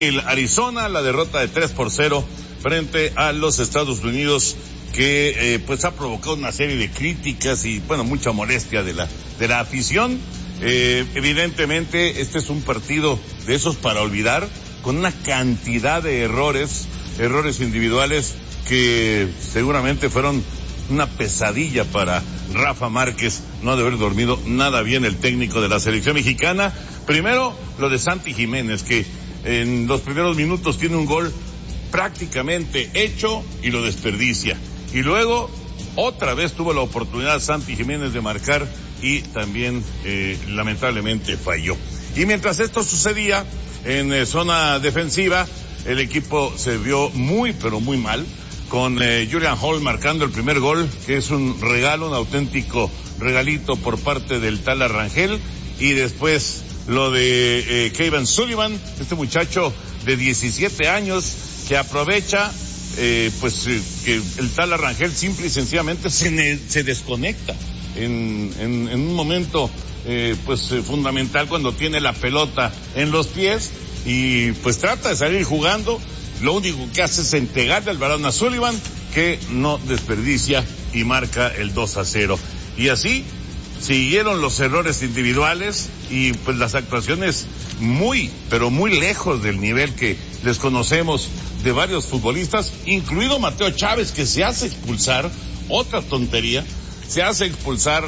El Arizona, la derrota de 3-0 frente a los Estados Unidos, que pues ha provocado una serie de críticas y bueno, mucha molestia de la afición. Evidentemente este es un partido de esos para olvidar, con una cantidad de errores individuales que seguramente fueron una pesadilla para Rafa Márquez. No ha de haber dormido nada bien el técnico de la selección mexicana. Primero, lo de Santi Jiménez, que en los primeros minutos tiene un gol prácticamente hecho y lo desperdicia. Y luego, otra vez tuvo la oportunidad Santi Jiménez de marcar y también, lamentablemente falló. Y mientras esto sucedía, en zona defensiva, el equipo se vio muy, pero muy mal, con Julian Hall marcando el primer gol, que es un regalo, un auténtico regalito por parte del Tala Rangel, y después lo de Kevin Sullivan, este muchacho de 17 años que aprovecha que el Tala Rangel simple y sencillamente se desconecta en un momento fundamental, cuando tiene la pelota en los pies y pues trata de salir jugando. Lo único que hace es entregarle el balón a Sullivan, que no desperdicia y marca el 2-0. Y así siguieron los errores individuales y pues las actuaciones muy, pero muy lejos del nivel que les conocemos de varios futbolistas, incluido Mateo Chávez, que se hace expulsar, otra tontería, se hace expulsar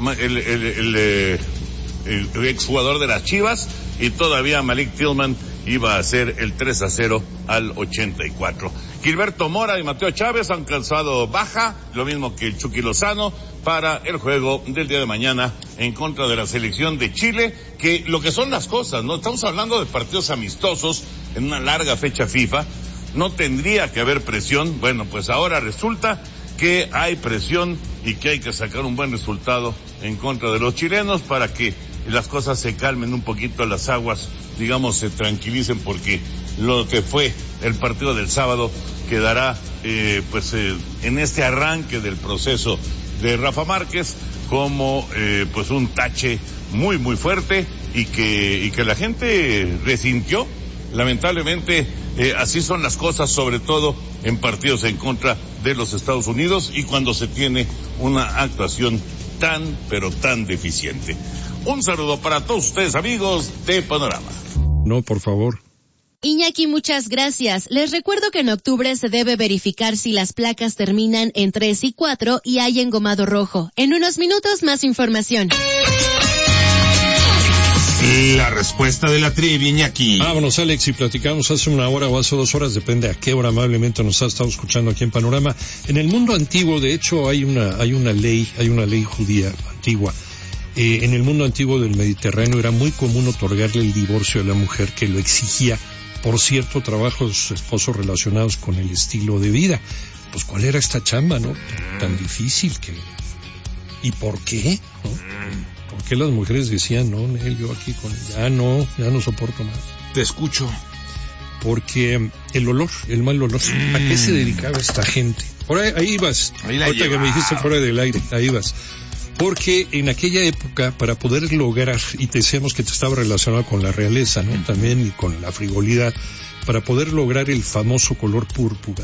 el exjugador de las Chivas, y todavía Malik Tillman iba a hacer el 3-0 al 84. Gilberto Mora y Mateo Chávez han calzado baja, lo mismo que el Chucky Lozano, para el juego del día de mañana en contra de la selección de Chile, que lo que son las cosas, ¿no? Estamos hablando de partidos amistosos en una larga fecha FIFA, no tendría que haber presión. Bueno, pues ahora resulta que hay presión y que hay que sacar un buen resultado en contra de los chilenos para que las cosas se calmen un poquito, las aguas, digamos, se tranquilicen, porque lo que fue el partido del sábado quedará en este arranque del proceso de Rafa Márquez como un tache muy muy fuerte y que la gente resintió. Lamentablemente así son las cosas, sobre todo en partidos en contra de los Estados Unidos y cuando se tiene una actuación tan pero tan deficiente. Un saludo para todos ustedes, amigos de Panorama. No, por favor. Iñaki, muchas gracias. Les recuerdo que en octubre se debe verificar si las placas terminan en 3 y 4 y hay engomado rojo. En unos minutos más información. La respuesta de la trivia, Iñaki. Vámonos, Alex, y platicamos hace una hora o hace 2 horas, depende a qué hora amablemente nos ha estado escuchando aquí en Panorama. En el mundo antiguo, de hecho, hay una ley judía antigua. En el mundo antiguo del Mediterráneo era muy común otorgarle el divorcio a la mujer que lo exigía por cierto trabajo de sus esposos relacionados con el estilo de vida. Pues ¿cuál era esta chamba, no? Tan difícil que... ¿Y por qué? ¿No? ¿Por qué las mujeres decían, no, Nel, yo aquí ya no soporto más? Te escucho. Porque el olor, el mal olor. ¿A qué se dedicaba esta gente? Por ahí vas. Ahorita que me dijiste fuera del aire, ahí vas. Porque en aquella época, para poder lograr, y te decíamos que te estaba relacionado con la realeza, ¿no? También, y con la frivolidad, para poder lograr el famoso color púrpura,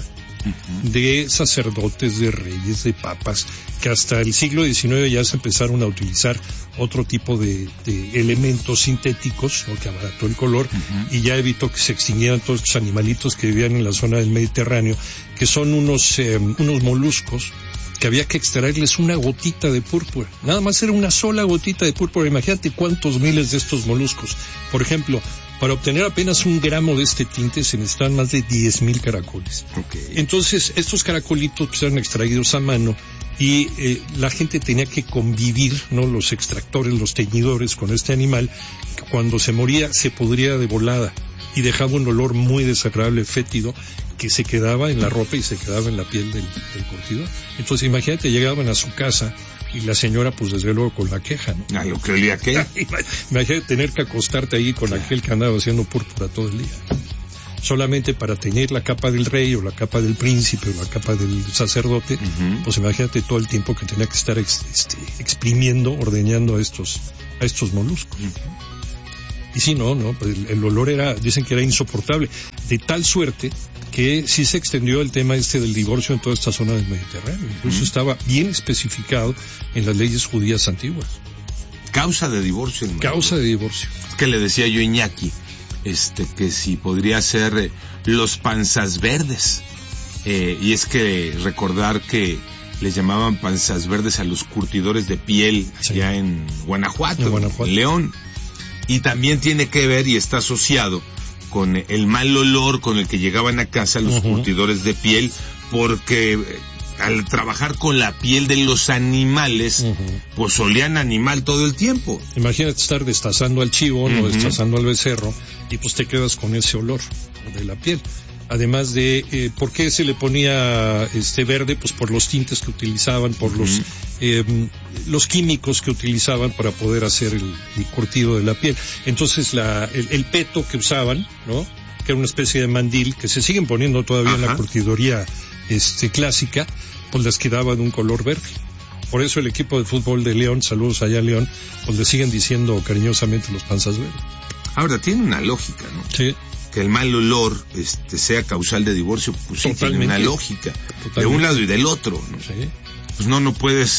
de sacerdotes, de reyes, de papas, que hasta el siglo XIX ya se empezaron a utilizar otro tipo de elementos sintéticos, ¿no? Que abarató el color y ya evitó que se extinguieran todos estos animalitos que vivían en la zona del Mediterráneo, que son unos moluscos que había que extraerles una gotita de púrpura. Nada más era una sola gotita de púrpura. Imagínate cuántos miles de estos moluscos. Por ejemplo, para obtener apenas 1 gramo de este tinte se necesitan más de 10,000 caracoles. Okay. Entonces, estos caracolitos pues, eran extraídos a mano y la gente tenía que convivir, ¿no? Los extractores, los teñidores con este animal, que cuando se moría se pudría de volada y dejaba un olor muy desagradable, fétido, que se quedaba en la ropa y se quedaba en la piel del curtidor. Entonces imagínate, llegaban a su casa y la señora pues desde luego con la queja, ¿no? A lo que olía aquel. Imagínate tener que acostarte ahí con aquel que andaba haciendo púrpura todo el día, solamente para teñir la capa del rey o la capa del príncipe o la capa del sacerdote. Pues imagínate todo el tiempo que tenía que estar exprimiendo, ordeñando a estos moluscos. Y sí, pues el olor dicen que era insoportable, de tal suerte que sí se extendió el tema del divorcio en toda esta zona del Mediterráneo. Incluso estaba bien especificado en las leyes judías antiguas. Causa de divorcio. Causa de divorcio. Es que le decía yo a Iñaki, que si podría ser los panzas verdes. Y es que recordar que les llamaban panzas verdes a los curtidores de piel allá en Guanajuato, en León. Y también tiene que ver y está asociado con el mal olor con el que llegaban a casa los curtidores de piel, porque al trabajar con la piel de los animales, pues olían animal todo el tiempo. Imagínate estar destazando al chivo, o destazando al becerro, y pues te quedas con ese olor de la piel. Además de, ¿por qué se le ponía verde? Pues por los tintes que utilizaban, por los químicos que utilizaban para poder hacer el curtido de la piel. Entonces el peto que usaban, ¿no? Que era una especie de mandil que se siguen poniendo todavía en la curtidoría clásica, pues les quedaba de un color verde. Por eso el equipo de fútbol de León, saludos allá a León, pues le siguen diciendo cariñosamente los panzas verdes. Ahora, tiene una lógica, ¿no? Sí. Que el mal olor sea causal de divorcio, pues sí, tiene una lógica. Totalmente. De un lado y del otro, ¿no? Sí. Pues no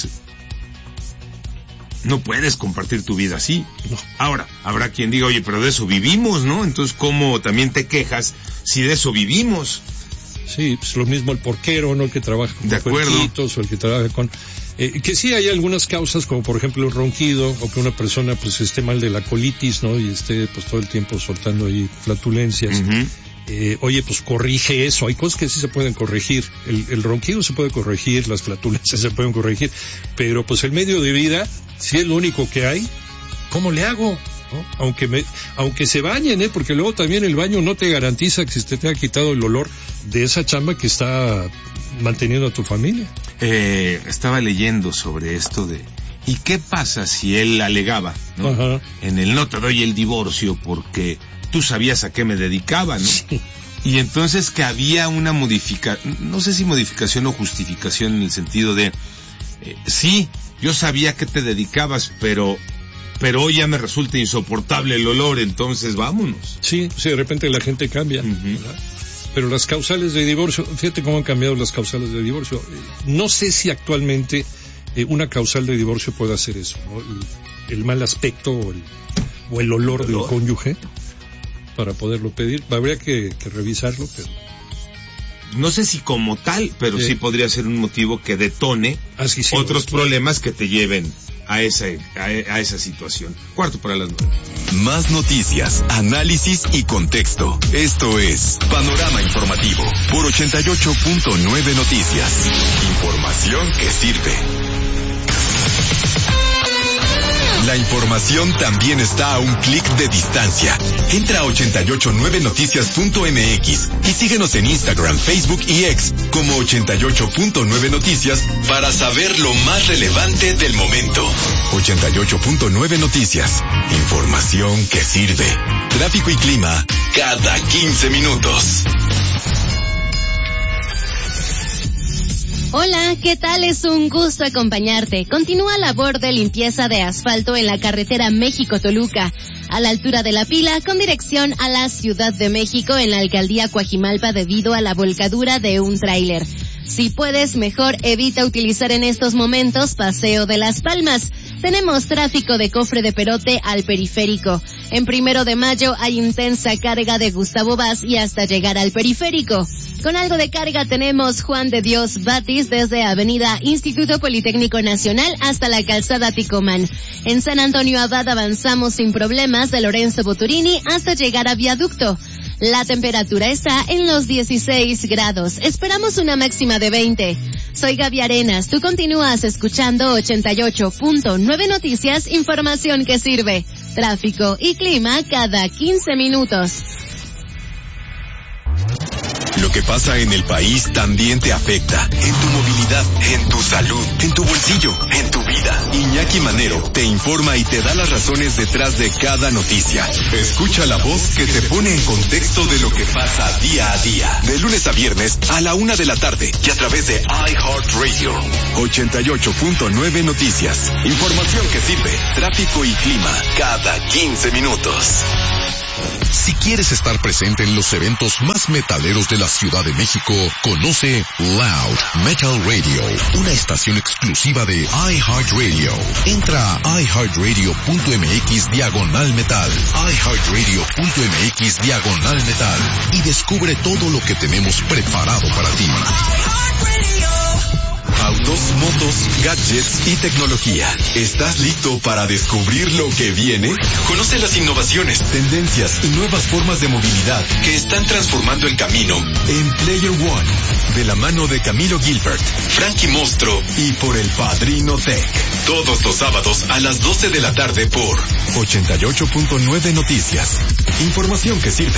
puedes compartir tu vida así. No. Ahora, habrá quien diga, oye, pero de eso vivimos, ¿no? Entonces, ¿cómo también te quejas si de eso vivimos? Sí, pues lo mismo el porquero, ¿no? El que trabaja con puerquitos, o el que trabaja con... que sí hay algunas causas, como por ejemplo el ronquido, o que una persona pues esté mal de la colitis, ¿no? Y esté pues todo el tiempo soltando ahí flatulencias. Oye, pues corrige eso. Hay cosas que sí se pueden corregir. El ronquido se puede corregir, las flatulencias se pueden corregir, pero pues el medio de vida, si es lo único que hay, ¿cómo le hago? ¿No? Aunque se bañen, porque luego también el baño no te garantiza que se te haya quitado el olor de esa chamba que está manteniendo a tu familia. Estaba leyendo sobre esto ¿y qué pasa si él alegaba, ¿no? En el no te doy el divorcio porque tú sabías a qué me dedicaba, ¿no? Sí. Y entonces que había una no sé si modificación o justificación en el sentido de, sí, yo sabía a qué te dedicabas, pero hoy ya me resulta insoportable el olor, entonces vámonos. Sí, de repente la gente cambia, ¿verdad? Pero las causales de divorcio, fíjate cómo han cambiado las causales de divorcio. No sé si actualmente una causal de divorcio puede hacer eso, ¿no? El mal aspecto o el olor del cónyuge para poderlo pedir. Habría que revisarlo, pero... No sé si como tal, pero sí podría ser un motivo que detone otros problemas que te lleven a esa situación. 8:45. Más noticias, análisis y contexto. Esto es Panorama Informativo por 88.9 Noticias. Información que sirve. La información también está a un clic de distancia. Entra a 889noticias.mx y síguenos en Instagram, Facebook y X como 88.9 Noticias para saber lo más relevante del momento. 88.9 Noticias. Información que sirve. Tráfico y clima cada 15 minutos. Hola, ¿qué tal? Es un gusto acompañarte. Continúa labor de limpieza de asfalto en la carretera México-Toluca, a la altura de La Pila, con dirección a la Ciudad de México en la alcaldía Coajimalpa debido a la volcadura de un tráiler. Si puedes, mejor evita utilizar en estos momentos Paseo de las Palmas. Tenemos tráfico de Cofre de Perote al periférico. En 1 de Mayo hay intensa carga de Gustavo Vaz y hasta llegar al periférico. Con algo de carga tenemos Juan de Dios Batis desde Avenida Instituto Politécnico Nacional hasta la calzada Ticomán. En San Antonio Abad avanzamos sin problemas de Lorenzo Boturini hasta llegar a Viaducto. La temperatura está en los 16 grados. Esperamos una máxima de 20. Soy Gaby Arenas. Tú continúas escuchando 88.9 Noticias, información que sirve. Tráfico y clima cada 15 minutos. Lo que pasa en el país también te afecta. En tu movilidad, en tu salud, en tu bolsillo, en tu vida. Iñaki Manero te informa y te da las razones detrás de cada noticia. Escucha la voz que te pone en contexto de lo que pasa día a día. De lunes a viernes a la 1 de la tarde y a través de iHeartRadio. 88.9 Noticias. Información que sirve. Tráfico y clima cada 15 minutos. Si quieres estar presente en los eventos más metaleros de la Ciudad de México, conoce Loud Metal Radio, una estación exclusiva de iHeartRadio. Entra a iHeartRadio.mx/metal, iHeartRadio.mx/metal y descubre todo lo que tenemos preparado para ti. Autos, motos, gadgets y tecnología. ¿Estás listo para descubrir lo que viene? Conoce las innovaciones, tendencias y nuevas formas de movilidad que están transformando el camino en Player One, de la mano de Camilo Gilbert, Frankie Mostro y por el Padrino Tech. Todos los sábados a las 12 de la tarde por 88.9 Noticias. Información que sirve.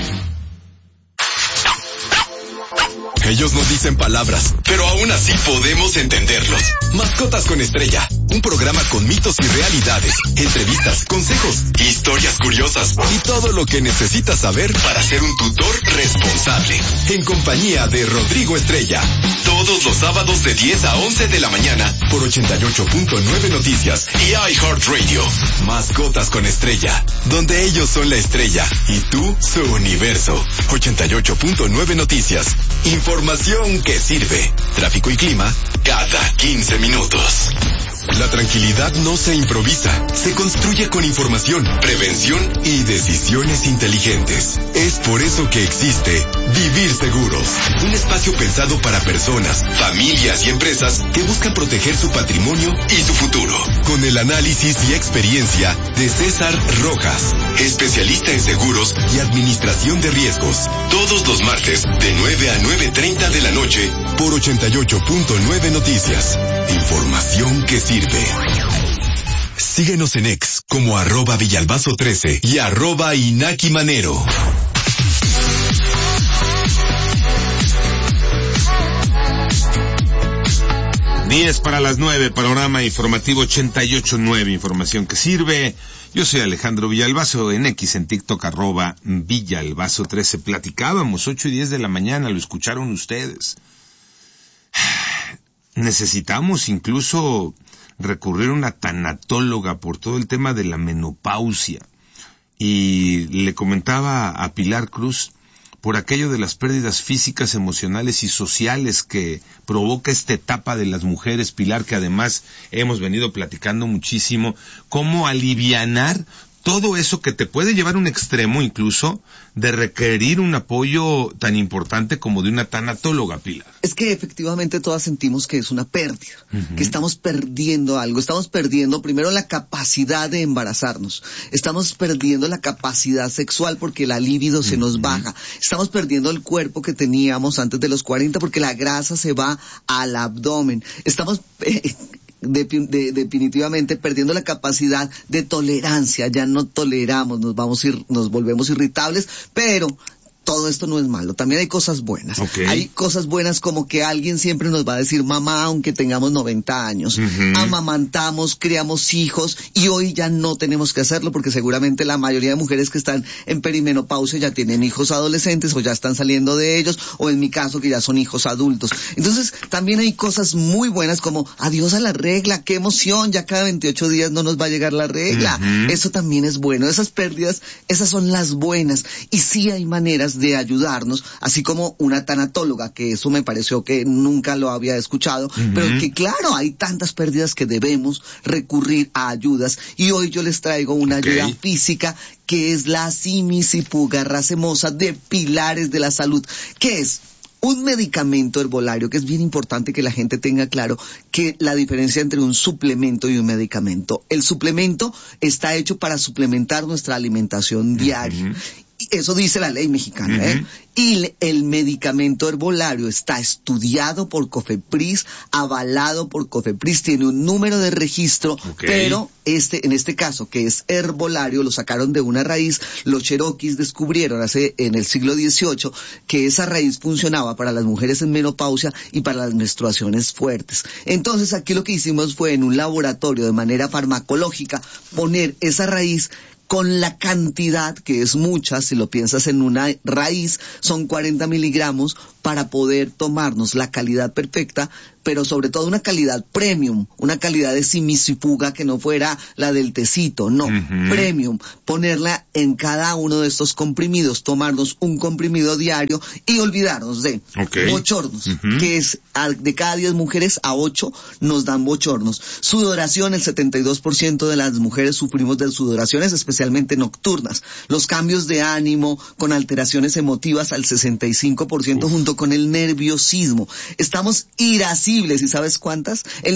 Ellos nos dicen palabras, pero aún así podemos entenderlos. Mascotas con Estrella, un programa con mitos y realidades, entrevistas, consejos, historias curiosas y todo lo que necesitas saber para ser un tutor responsable. En compañía de Rodrigo Estrella, todos los sábados de 10 a 11 de la mañana por 88.9 Noticias y iHeartRadio. Mascotas con Estrella, donde ellos son la estrella y tú su universo. 88.9 Noticias. Información que sirve. Tráfico y clima cada 15 minutos. La tranquilidad no se improvisa, se construye con información, prevención y decisiones inteligentes. Es por eso que existe Vivir Seguros, un espacio pensado para personas, familias y empresas que buscan proteger su patrimonio y su futuro. Con el análisis y experiencia de César Rojas, especialista en seguros y administración de riesgos. Todos los martes de 9 a 9:30 de la noche por 88.9 Noticias. Información que sirve. Síguenos en X como @Villalbazo13 y @Inaki Manero. 10 para las 9, panorama informativo 88.9, información que sirve. Yo soy Alejandro Villalbazo, en X, en TikTok, @Villalbazo13. Platicábamos 8 y 10 de la mañana, lo escucharon ustedes. Necesitamos incluso recurrir a una tanatóloga por todo el tema de la menopausia. Y le comentaba a Pilar Cruz por aquello de las pérdidas físicas, emocionales y sociales que provoca esta etapa de las mujeres, Pilar, que además hemos venido platicando muchísimo, cómo alivianar todo eso que te puede llevar a un extremo incluso de requerir un apoyo tan importante como de una tanatóloga, Pilar. Es que efectivamente todas sentimos que es una pérdida, que estamos perdiendo algo, estamos perdiendo primero la capacidad de embarazarnos, estamos perdiendo la capacidad sexual porque la libido se nos baja, estamos perdiendo el cuerpo que teníamos antes de los 40 porque la grasa se va al abdomen, estamos definitivamente perdiendo la capacidad de tolerancia, ya no toleramos, nos volvemos irritables, pero todo esto no es malo, también hay cosas buenas. Okay. Hay cosas buenas como que alguien siempre nos va a decir mamá aunque tengamos 90 años. Amamantamos, criamos hijos y hoy ya no tenemos que hacerlo porque seguramente la mayoría de mujeres que están en perimenopausia ya tienen hijos adolescentes o ya están saliendo de ellos, o en mi caso que ya son hijos adultos. Entonces también hay cosas muy buenas como adiós a la regla, qué emoción, ya cada 28 días no nos va a llegar la regla. Eso también es bueno, esas pérdidas, esas son las buenas. Y sí hay maneras de ayudarnos, así como una tanatóloga, que eso me pareció que nunca lo había escuchado, pero que claro, hay tantas pérdidas que debemos recurrir a ayudas, y hoy yo les traigo una ayuda física que es la Simisipuga racemosa de Pilares de la Salud, que es un medicamento herbolario, que es bien importante que la gente tenga claro que la diferencia entre un suplemento y un medicamento. El suplemento está hecho para suplementar nuestra alimentación diaria. eso dice la ley mexicana, Y el medicamento herbolario está estudiado por COFEPRIS, avalado por COFEPRIS, tiene un número de registro, pero en este caso, que es herbolario, lo sacaron de una raíz. Los cherokees descubrieron en el siglo XVIII que esa raíz funcionaba para las mujeres en menopausia y para las menstruaciones fuertes. Entonces aquí lo que hicimos fue en un laboratorio de manera farmacológica poner esa raíz con la cantidad, que es mucha, si lo piensas en una raíz, son 40 miligramos para poder tomarnos la calidad perfecta, pero sobre todo una calidad premium, una calidad de simisifuga que no fuera la del tecito, no, premium, ponerla en cada uno de estos comprimidos, tomarnos un comprimido diario y olvidarnos de bochornos, que es de cada 10 mujeres a 8 nos dan bochornos. Sudoración, el 72% de las mujeres sufrimos de sudoraciones, especialmente nocturnas. Los cambios de ánimo con alteraciones emotivas al 65% junto con el nerviosismo. Estamos irascibles, ¿y sabes cuántas? El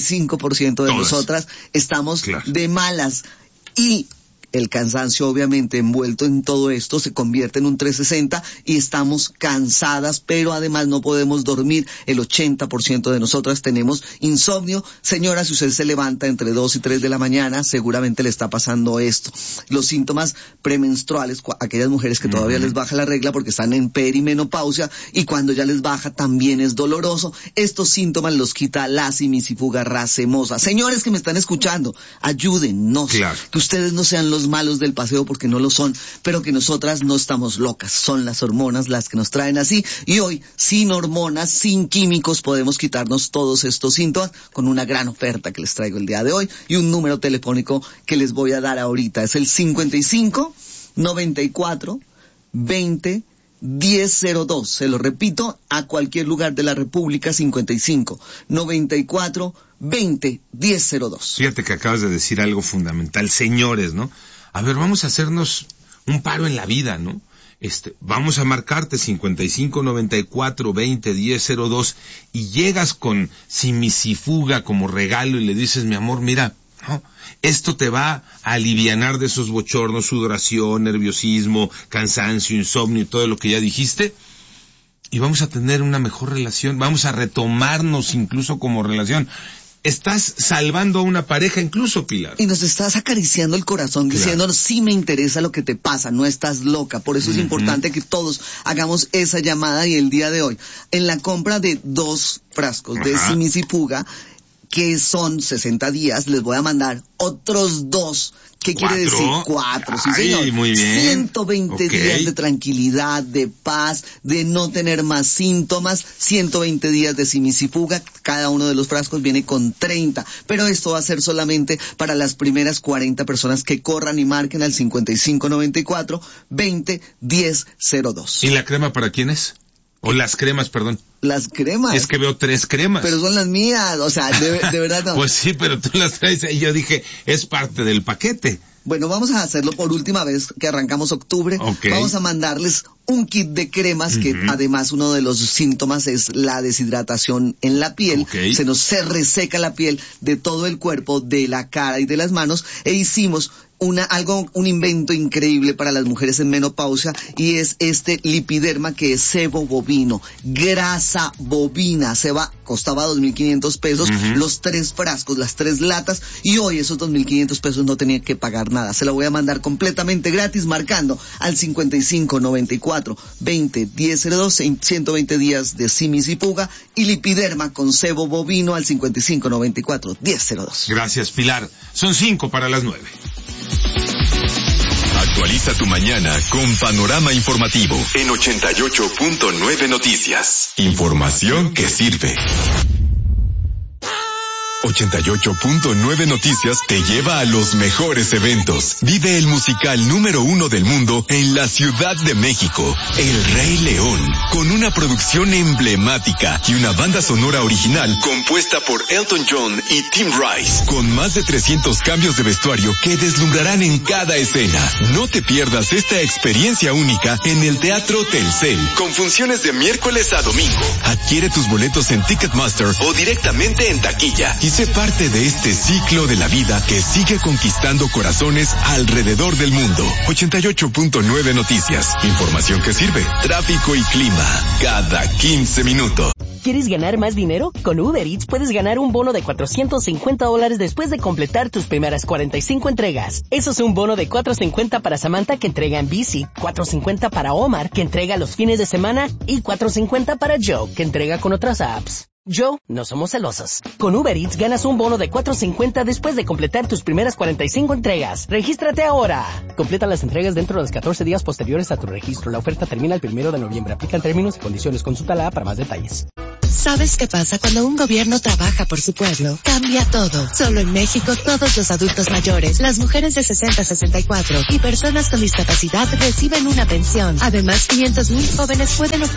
95% de nosotras estamos de malas. Y el cansancio, obviamente, envuelto en todo esto, se convierte en un 360 y estamos cansadas, pero además no podemos dormir. El 80% de nosotras tenemos insomnio. Señora, si usted se levanta entre 2 y 3 de la mañana, seguramente le está pasando esto. Los síntomas premenstruales, aquellas mujeres que todavía les baja la regla porque están en perimenopausia, y cuando ya les baja también es doloroso. Estos síntomas los quita la simisifuga racemosa. Señores que me están escuchando, ayúdennos. Que ustedes no sean los malos del paseo, porque no lo son, pero que nosotras no estamos locas, son las hormonas las que nos traen así, y hoy, sin hormonas, sin químicos, podemos quitarnos todos estos síntomas con una gran oferta que les traigo el día de hoy, y un número telefónico que les voy a dar ahorita, es el 55 94 20 1002, se lo repito, a cualquier lugar de la República, 55 94 20 1002. Fíjate que acabas de decir algo fundamental, señores, ¿no? A ver, vamos a hacernos un paro en la vida, ¿no? Vamos a marcarte 55 94 20 1002 y llegas con simisifuga como regalo y le dices, mi amor, mira, ¿no? Esto te va a alivianar de esos bochornos, sudoración, nerviosismo, cansancio, insomnio y todo lo que ya dijiste. Y vamos a tener una mejor relación, vamos a retomarnos incluso como relación. Estás salvando a una pareja incluso, Pilar. Y nos estás acariciando el corazón, diciéndonos, sí me interesa lo que te pasa, no estás loca. Por eso es importante que todos hagamos esa llamada, y el día de hoy, en la compra de 2 frascos de simisifuga, que son 60 días, les voy a mandar otros 2. ¿Qué quiere decir? 4, sí señor. Muy bien. 120 días de tranquilidad, de paz, de no tener más síntomas, 120 días de simisifuga, cada uno de los frascos viene con 30, pero esto va a ser solamente para las primeras 40 personas que corran y marquen al 5594 20 1002. ¿Y la crema para quién es? O las cremas, perdón. Las cremas. Es que veo 3 cremas. Pero son las mías, o sea, de verdad no. Pues sí, pero tú las traes y yo dije, es parte del paquete. Bueno, vamos a hacerlo por última vez que arrancamos octubre. Vamos a mandarles un kit de cremas que además uno de los síntomas es la deshidratación en la piel. Se reseca la piel de todo el cuerpo, de la cara y de las manos, e hicimos un invento increíble para las mujeres en menopausia, y es este lipiderma, que es sebo bovino, grasa bovina. Costaba 2.500 pesos, los 3 frascos, las 3 latas, y hoy esos 2.500 pesos no tenía que pagar nada. Se la voy a mandar completamente gratis marcando al 55 94 20 1002, 120 días de simisifuga y lipiderma con sebo bovino al 55 94 1002. Gracias, Pilar. Son 5 para las 9. Actualiza tu mañana con Panorama Informativo en 88.9 Noticias. Información que sirve. 88.9 Noticias te lleva a los mejores eventos. Vive el musical número 1 del mundo en la Ciudad de México, El Rey León, con una producción emblemática y una banda sonora original compuesta por Elton John y Tim Rice, con más de 300 cambios de vestuario que deslumbrarán en cada escena. No te pierdas esta experiencia única en el Teatro Telcel, con funciones de miércoles a domingo. Adquiere tus boletos en Ticketmaster o directamente en taquilla y sé parte de este ciclo de la vida que sigue conquistando corazones alrededor del mundo. 88.9 Noticias. Información que sirve. Tráfico y clima. Cada 15 minutos. ¿Quieres ganar más dinero? Con Uber Eats puedes ganar un bono de $450 después de completar tus primeras 45 entregas. Eso es un bono de $450 para Samantha, que entrega en bici, $450 para Omar, que entrega los fines de semana, y $450 para Joe, que entrega con otras apps. Joe, no somos celosos. Con Uber Eats ganas un bono de $450 después de completar tus primeras 45 entregas. ¡Regístrate ahora! Completa las entregas dentro de los 14 días posteriores a tu registro. La oferta termina el 1 de noviembre. Aplican términos y condiciones. Consulta la app para más detalles. ¿Sabes qué pasa cuando un gobierno trabaja por su pueblo? Cambia todo. Solo en México, todos los adultos mayores, las mujeres de 60 a 64 y personas con discapacidad reciben una pensión. Además, 500,000 jóvenes pueden